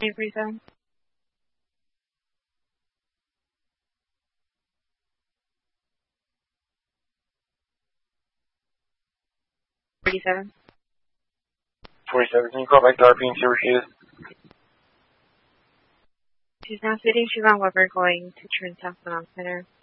47. 47. 47, can you call back Darby and see where she is? She's now sitting. She's on Weber going to turn south on Center.